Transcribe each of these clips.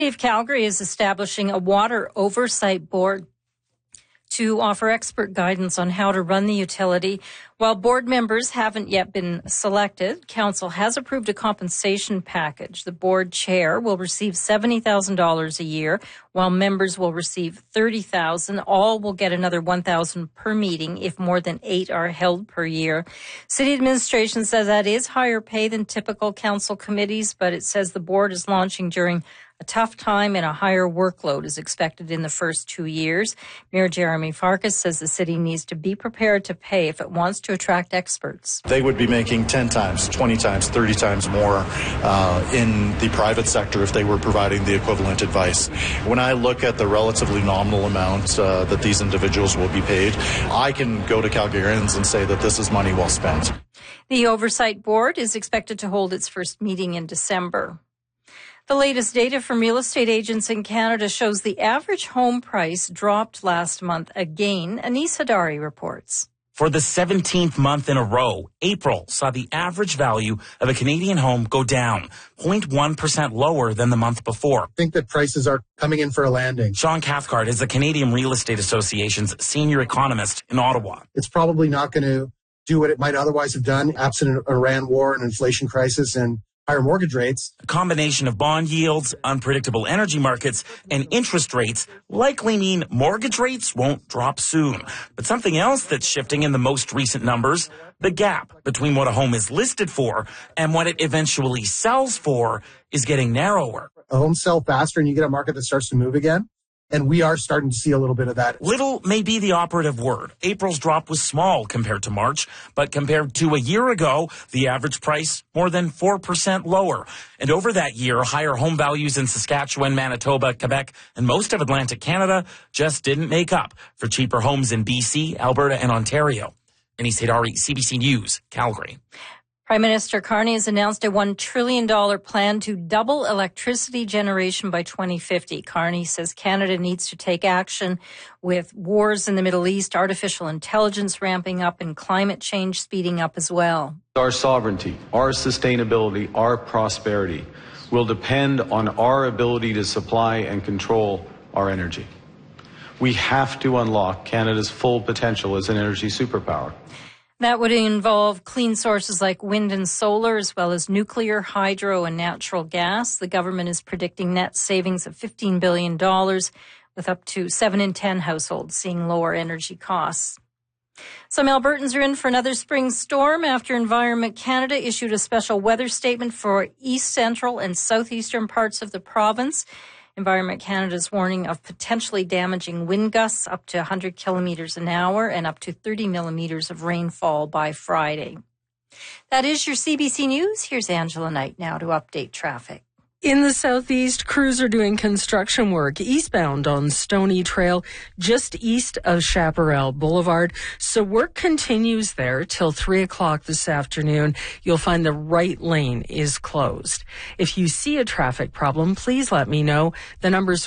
City of Calgary is establishing a water oversight board to offer expert guidance on how to run the utility. While board members haven't yet been selected, Council has approved a compensation package. The board chair will receive $70,000 a year, while members will receive $30,000. All will get another $1,000 per meeting if more than 8 are held per year. City administration says that is higher pay than typical council committees, but it says the board is launching during a tough time and a higher workload is expected in the first 2 years. Mayor Jeremy Farkas says the city needs to be prepared to pay if it wants to attract experts. They would be making 10 times, 20 times, 30 times more in the private sector if they were providing the equivalent advice. When I look at the relatively nominal amount that these individuals will be paid, I can go to Calgarians and say that this is money well spent. The Oversight Board is expected to hold its first meeting in December. The latest data from real estate agents in Canada shows the average home price dropped last month again. Anis Hadari reports. For the 17th month in a row, April saw the average value of a Canadian home go down, 0.1% lower than the month before. I think that prices are coming in for a landing. Sean Cathcart is the Canadian Real Estate Association's senior economist in Ottawa. It's probably not going to do what it might otherwise have done, absent an Iran war and inflation crisis and higher mortgage rates. A combination of bond yields, unpredictable energy markets, and interest rates likely mean mortgage rates won't drop soon. But something else that's shifting in the most recent numbers, the gap between what a home is listed for and what it eventually sells for is getting narrower. A home sell faster and you get a market that starts to move again. And we are starting to see a little bit of that. Little may be the operative word. April's drop was small compared to March, but compared to a year ago, the average price more than 4% lower. And over that year, higher home values in Saskatchewan, Manitoba, Quebec, and most of Atlantic Canada just didn't make up for cheaper homes in BC, Alberta, and Ontario. Anis Hadari, CBC News, Calgary. Prime Minister Carney has announced a $1 trillion plan to double electricity generation by 2050. Carney says Canada needs to take action with wars in the Middle East, artificial intelligence ramping up, and climate change speeding up as well. Our sovereignty, our sustainability, our prosperity will depend on our ability to supply and control our energy. We have to unlock Canada's full potential as an energy superpower. That would involve clean sources like wind and solar, as well as nuclear, hydro, and natural gas. The government is predicting net savings of $15 billion, with up to 7 in 10 households seeing lower energy costs. Some Albertans are in for another spring storm after Environment Canada issued a special weather statement for east central and southeastern parts of the province. Environment Canada's warning of potentially damaging wind gusts up to 100 kilometers an hour and up to 30 millimeters of rainfall by Friday. That is your CBC News. Here's Angela Knight now to update traffic. In the southeast, crews are doing construction work eastbound on Stony Trail, just east of Chaparral Boulevard. So work continues there till 3 o'clock this afternoon. You'll find the right lane is closed. If you see a traffic problem, please let me know. The number's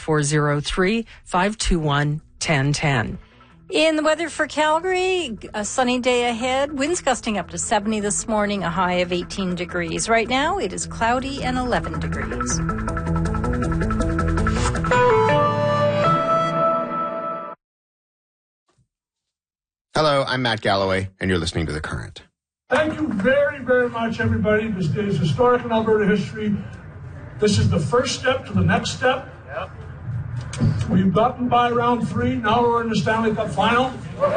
403-521-1010. In the weather for Calgary, a sunny day ahead. Winds gusting up to 70 this morning, a high of 18 degrees. Right now, it is cloudy and 11 degrees. Hello, I'm Matt Galloway, and you're listening to The Current. Thank you very, very much, everybody. This day is historic in Alberta history. This is the first step to the next step. Yep. We've gotten by round 3. Now we're in the Stanley Cup final.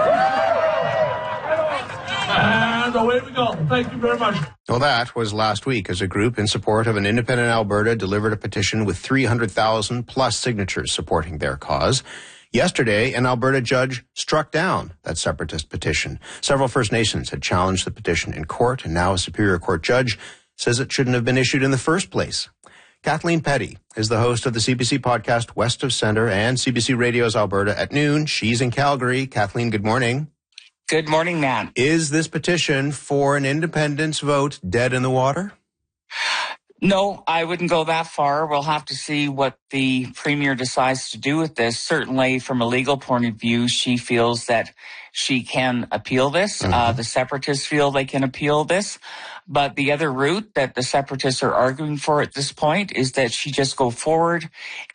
And away we go. Thank you very much. Well, that was last week as a group in support of an independent Alberta delivered a petition with 300,000 plus signatures supporting their cause. Yesterday, an Alberta judge struck down that separatist petition. Several First Nations had challenged the petition in court, and now a Superior Court judge says it shouldn't have been issued in the first place. Kathleen Petty is the host of the CBC podcast West of Centre and CBC Radio's Alberta at noon. She's in Calgary. Kathleen, good morning. Good morning, Matt. Is this petition for an independence vote dead in the water? No, I wouldn't go that far. We'll have to see what the Premier decides to do with this. Certainly, from a legal point of view, she feels that she can appeal this. The Separatists feel they can appeal this. But the other route that the Separatists are arguing for at this point is that she just go forward